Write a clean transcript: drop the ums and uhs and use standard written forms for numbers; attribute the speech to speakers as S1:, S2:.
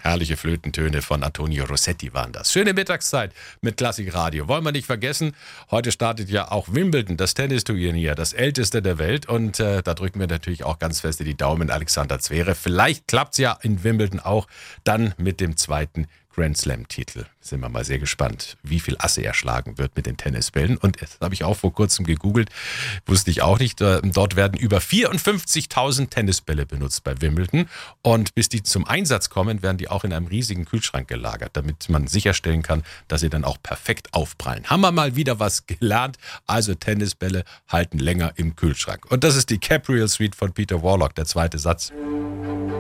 S1: Herrliche Flötentöne von Antonio Rossetti waren das. Schöne Mittagszeit mit Klassikradio. Wollen wir nicht vergessen, heute startet ja auch Wimbledon, das Tennisturnier, das älteste der Welt. Und da drücken wir natürlich auch ganz fest die Daumen, Alexander Zverev. Vielleicht klappt es ja in Wimbledon auch dann mit dem zweiten Grand Slam-Titel. Sind wir mal sehr gespannt, wie viel Asse er schlagen wird mit den Tennisbällen. Und das habe ich auch vor kurzem gegoogelt, wusste ich auch nicht. Dort werden über 54.000 Tennisbälle benutzt bei Wimbledon. Und bis die zum Einsatz kommen, werden die auch in einem riesigen Kühlschrank gelagert, damit man sicherstellen kann, dass sie dann auch perfekt aufprallen. Haben wir mal wieder was gelernt. Also Tennisbälle halten länger im Kühlschrank. Und das ist die Capriel Suite von Peter Warlock, der zweite Satz.